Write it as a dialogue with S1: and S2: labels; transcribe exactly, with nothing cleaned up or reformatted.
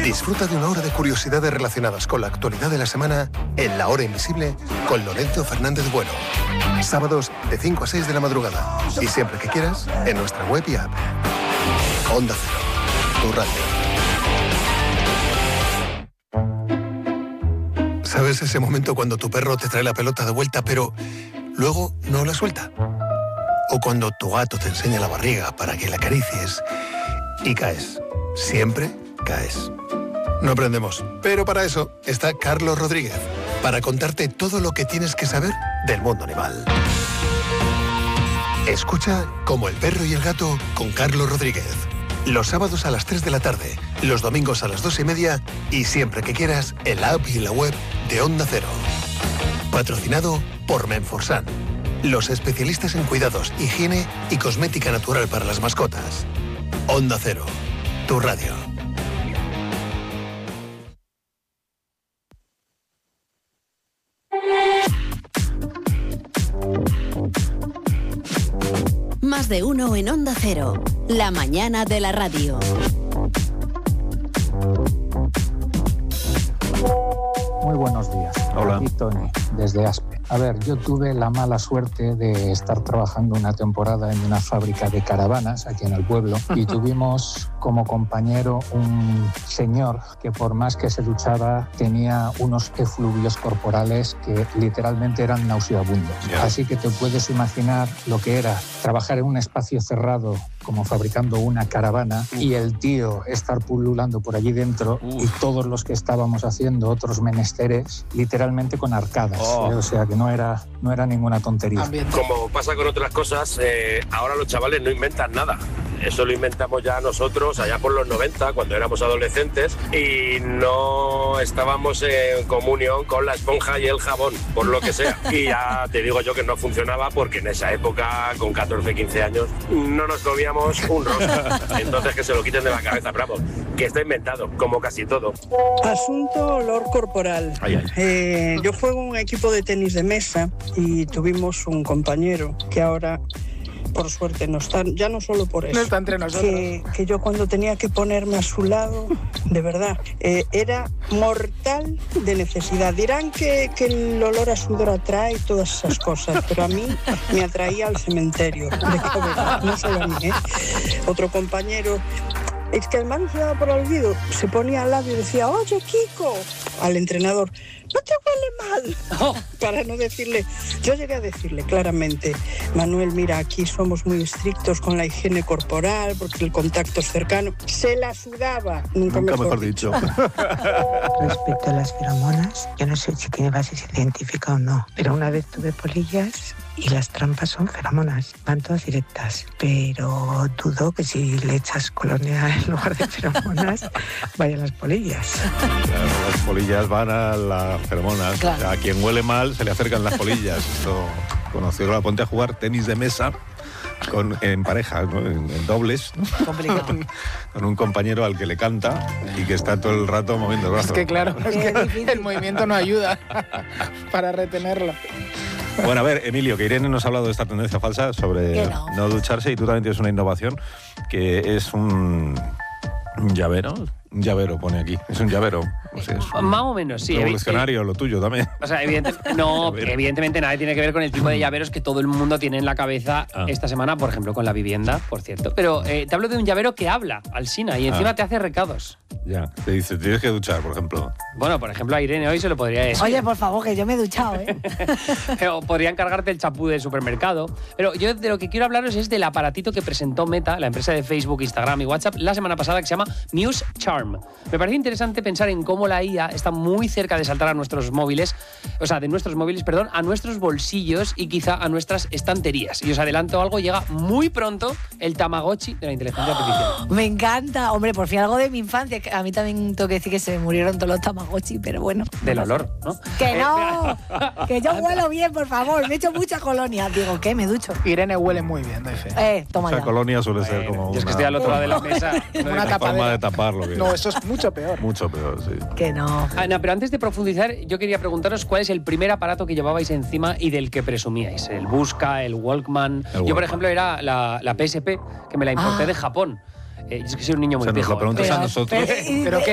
S1: Disfruta de una hora de curiosidades relacionadas con la actualidad de la semana en La Hora Invisible con Lorenzo Fernández Bueno. Sábados de cinco a seis de la madrugada. Y siempre que quieras, en nuestra web y app. Onda Cero, tu radio. ¿Sabes ese momento cuando tu perro te trae la pelota de vuelta, pero luego no la suelta? O cuando tu gato te enseña la barriga para que la acaricies y caes. Siempre caes. No aprendemos, pero para eso está Carlos Rodríguez, para contarte todo lo que tienes que saber del mundo animal. Escucha Como el perro y el gato con Carlos Rodríguez. Los sábados a las tres de la tarde, los domingos a las dos y media y siempre que quieras en la app y en la web de Onda Cero. Patrocinado por Menforsan, los especialistas en cuidados, higiene y cosmética natural para las mascotas. Onda Cero, tu radio.
S2: Más de uno en Onda Cero, la mañana de la radio.
S3: Muy buenos días.
S4: Hola.
S3: Aquí Tony, desde Aspe. A ver, yo tuve la mala suerte de estar trabajando una temporada en una fábrica de caravanas aquí en el pueblo y tuvimos como compañero un señor que por más que se duchaba tenía unos efluvios corporales que literalmente eran nauseabundos.
S4: Yeah.
S3: Así que te puedes imaginar lo que era trabajar en un espacio cerrado como fabricando una caravana y el tío estar pululando por allí dentro Uf. y todos los que estábamos haciendo otros menesteres literalmente con arcadas. Oh. O sea que no era, no era ninguna tontería.
S5: Como pasa con otras cosas, eh, ahora los chavales no inventan nada. Eso lo inventamos ya nosotros allá por los noventa, cuando éramos adolescentes y no estábamos en comunión con la esponja y el jabón, por lo que sea. Y ya te digo yo que no funcionaba porque en esa época, con catorce, quince años, no nos comíamos un rosa. Entonces que se lo quiten de la cabeza, bravo, que está inventado, como casi todo.
S6: Asunto olor corporal.
S4: Ay, ay.
S6: Eh, yo juego en un equipo de tenis de mesa y tuvimos un compañero que ahora... por suerte no está, ya no solo por eso,
S7: no está entre nosotros.
S6: Que, que yo cuando tenía que ponerme a su lado, de verdad, eh, era mortal de necesidad. Dirán que, que el olor a sudor atrae todas esas cosas, pero a mí me atraía al cementerio, de verdad, no solo a mí, ¿eh? Otro compañero, es que además se daba por olvido, se ponía al lado y decía, oye Kiko, al entrenador, no te huele mal, oh. para no decirle, yo llegué a decirle claramente, Manuel, mira, aquí somos muy estrictos con la higiene corporal porque el contacto es cercano, se la sudaba, nunca,
S4: nunca
S6: mejor,
S4: mejor dicho.
S8: Respecto a las feromonas, yo no sé si tiene base científica o no, pero una vez tuve polillas y las trampas son feromonas, van todas directas, pero dudo que si le echas colonia en lugar de feromonas vayan las polillas.
S4: Claro, las polillas van a las feromonas, claro. A quien huele mal se le acercan las polillas. Esto conocido, la ponte a jugar tenis de mesa con, en pareja, ¿no? en, en dobles, ¿no?
S7: Complicado.
S4: Con un compañero al que le canta y que está todo el rato moviendo el brazo.
S7: Es que claro, es que el movimiento no ayuda para retenerlo.
S4: Bueno, a ver, Emilio, que Irene nos ha hablado de esta tendencia falsa sobre no. no ducharse y tú también tienes una innovación que es un, un llavero. Un llavero pone aquí, es un llavero. O sea, es un
S9: más o menos, sí.
S4: Revolucionario, lo tuyo también.
S9: O sea, evidente, no, evidentemente nada tiene que ver con el tipo de llaveros que todo el mundo tiene en la cabeza ah. esta semana, por ejemplo, con la vivienda, por cierto. Pero eh, te hablo de un llavero que habla, Alsina, y encima ah. te hace recados.
S4: Ya, te dice, tienes que duchar, por ejemplo.
S9: Bueno, por ejemplo, a Irene hoy se lo podría decir.
S10: Oye, por favor, que yo me he duchado, ¿eh?
S9: O podría encargarte el champú del supermercado. Pero yo de lo que quiero hablaros es del aparatito que presentó Meta, la empresa de Facebook, Instagram y WhatsApp, la semana pasada, que se llama Muse Charm. Me parece interesante pensar en cómo la I A está muy cerca de saltar a nuestros móviles, o sea, de nuestros móviles, perdón, a nuestros bolsillos y quizá a nuestras estanterías. Y os adelanto algo, llega muy pronto el Tamagotchi de la inteligencia artificial.
S10: Me encanta, hombre, por fin algo de mi infancia. A mí también tengo que decir que se me murieron todos los Tamagotchi, pero bueno.
S9: Del olor, ¿no?
S10: ¡Que no! Que yo huelo bien, por favor. Me he hecho mucha colonia. Digo, ¿qué? ¿Me ducho?
S7: Irene huele muy bien, doy fe.
S10: Eh, toma
S4: ya.
S10: ya.
S4: Colonia suele ser
S9: bueno,
S4: como
S9: yo es que
S4: una...
S9: estoy al otro lado de la mesa.
S7: Una,
S4: una
S7: tapadera.
S4: forma de taparlo. Bien.
S7: No, eso es mucho peor.
S4: Mucho peor, sí.
S10: Que no.
S9: Ah, no, pero antes de profundizar, yo quería preguntaros cuál es el primer aparato que llevabais encima y del que presumíais. El Busca, el Walkman.
S4: El
S9: yo,
S4: Walkman.
S9: por ejemplo, era la, la P S P, que me la importé ah. de Japón. Eh, yo es que soy un niño muy
S4: o sea,
S9: viejo.
S4: nos lo preguntas
S10: pero,
S4: a nosotros.
S10: Pero,
S7: ¿Pero qué